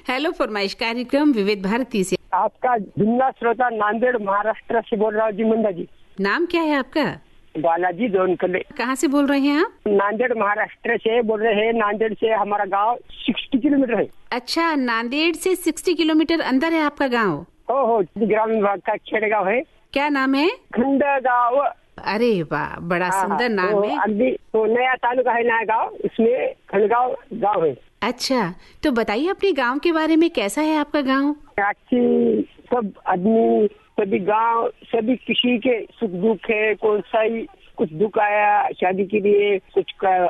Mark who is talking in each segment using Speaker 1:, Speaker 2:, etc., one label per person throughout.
Speaker 1: Hello फरमाइश कार्यक्रम विविध भारती से।
Speaker 2: आपका जुमला श्रोता नांदेड़ महाराष्ट्र से बोल रहा हूँ जी। मुंडा जी।
Speaker 1: नाम क्या है आपका?
Speaker 2: बालाजी दोनकले।
Speaker 1: कहाँ से बोल रहे हैं आप?
Speaker 2: नांदेड़ महाराष्ट्र से बोल रहे हैं। नांदेड़ से हमारा गांव 60 किलोमीटर है।
Speaker 1: अच्छा, नांदेड़ से 60 किलोमीटर अंदर है आपका गांव?
Speaker 2: हो ग्रामीण भाग का खेड़गांव है।
Speaker 1: क्या नाम है?
Speaker 2: खंडगांव।
Speaker 1: अरे वाह, बड़ा सुंदर नाम है।
Speaker 2: अभी तो नया तालुका है नया गाँव, उसमें खंडगांव गाँव है।
Speaker 1: अच्छा, तो बताइए अपने गांव के बारे में, कैसा है आपका गांव?
Speaker 2: अच्छी सब आदमी, सभी गांव, सभी किसी के सुख दुख है। कौन सा ही कुछ दुख आया शादी के लिए, कुछ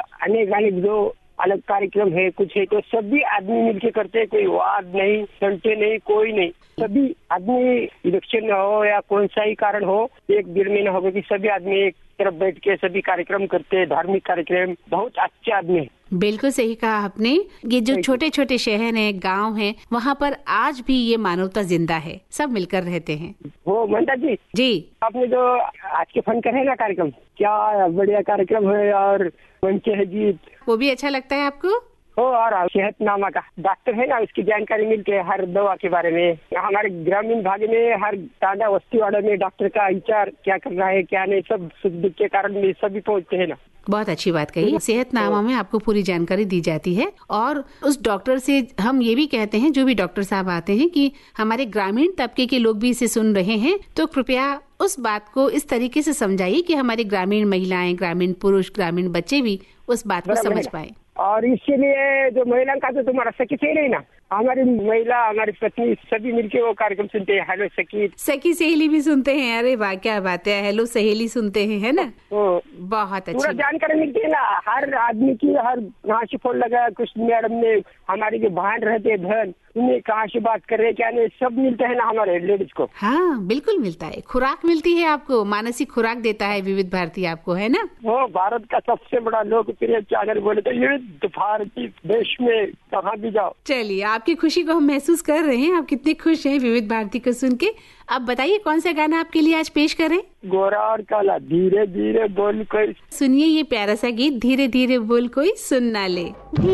Speaker 2: अनेक जो अलग कार्यक्रम है, कुछ है तो सभी आदमी मिलके करते हैं। कोई वाद नहीं, संटे नहीं, कोई नहीं। सभी आदमी इलेक्शन हो या कौन सा ही कारण हो, एक डेढ़ महीना हो गया कि सभी आदमी एक तरफ बैठ के सभी कार्यक्रम करते हैं। धार्मिक कार्यक्रम, बहुत अच्छे आदमी है।
Speaker 1: बिल्कुल सही कहा आपने। ये जो छोटे छोटे शहर हैं, गांव हैं, वहाँ पर आज भी ये मानवता जिंदा है, सब मिलकर रहते हैं।
Speaker 2: वो मंदा जी आपने जो आज के फन करे ना कार्यक्रम, क्या बढ़िया कार्यक्रम है। और मंच है जी, वो
Speaker 1: भी अच्छा लगता है आपको?
Speaker 2: और सेहतनामा का डॉक्टर है ना, उसकी जानकारी मिलती है हर दवा के बारे में। हमारे ग्रामीण भाग में हर ताजा वस्ती वाले में डॉक्टर का विचार क्या कर रहा है क्या नहीं, सब सुख दुख के कारण में सभी पहुँचते है ना।
Speaker 1: बहुत अच्छी बात कही। सेहतनामा में आपको पूरी जानकारी दी जाती है और उस डॉक्टर से हम ये भी कहते हैं, जो भी डॉक्टर साहब आते हैं, कि हमारे ग्रामीण तबके के लोग भी इसे सुन रहे हैं तो कृपया उस बात को इस तरीके से समझाइए कि हमारे ग्रामीण महिलाएं, ग्रामीण पुरुष, ग्रामीण बच्चे भी उस बात को समझ पाए।
Speaker 2: और इसीलिए जो महिला का तो तुम्हारा सखी से नहीं ना, हमारी महिला, हमारी पत्नी सभी मिलके वो कार्यक्रम सुनते हैं। हेलो सखी
Speaker 1: सहेली भी सुनते हैं। अरे वाह, क्या बात है। हेलो सहेली सुनते हैं, है ना? बहुत अच्छी
Speaker 2: पूरा जानकारी मिलती है ना हर आदमी की। हर कहाँ से फोन लगा, कुछ मैडम ने हमारी जो बहन रहते हैं बहन, उन्हें कहाँ से बात कर रहे क्या नहीं, सब मिलता है ना हमारे लेडीज को।
Speaker 1: हाँ बिल्कुल मिलता है। खुराक मिलती है आपको, मानसिक खुराक देता है विविध भारती आपको, है ना?
Speaker 2: वो भारत का सबसे बड़ा लोकप्रिय चैनल बोले तो विविध भारती, देश में कहाँ भी जाओ।
Speaker 1: चलिए, आपकी खुशी को हम महसूस कर रहे हैं। आप कितने खुश हैं विविध भारती को सुन के। अब बताइए कौन सा गाना आपके लिए आज पेश करें?
Speaker 2: गोरा और काला धीरे धीरे बोल कोई।
Speaker 1: सुनिए ये प्यारा सा गीत, धीरे धीरे बोल कोई सुन ना ले।